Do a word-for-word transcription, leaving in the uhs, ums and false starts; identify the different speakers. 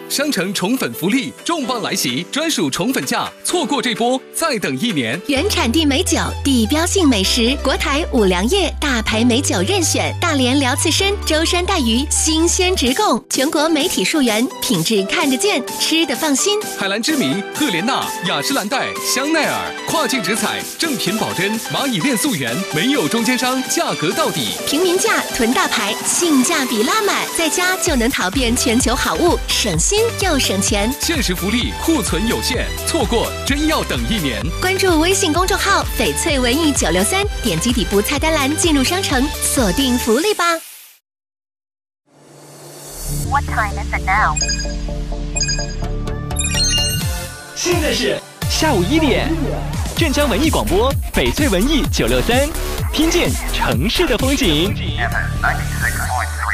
Speaker 1: 商城宠粉福利重磅来袭，专属宠粉价，错过这波再等一年。
Speaker 2: 原产地美酒，地标性美食，国台五粮液大牌美酒任选，大连辽刺参、舟山带鱼新鲜直供，全国媒体溯源，品质看得见，吃得放心。
Speaker 1: 海蓝之谜、赫莲娜、雅诗兰黛、香奈儿，跨境直采，正品保真，蚂蚁链溯源，没有中间商，价格到底，
Speaker 2: 平民价囤大牌，性价比拉满，在家就能淘遍全球好物，省心又省钱。
Speaker 1: 限时福利，库存有限，错过真要等一年。
Speaker 2: 关注微信公众号翡翠文艺九六三，点击底部菜单栏进入商城，锁定福利吧。
Speaker 3: What time is it now?
Speaker 4: 现在是下午一点，镇江文艺广播翡翠文艺九六三，听见城市的风景。
Speaker 3: F M ninety-six point three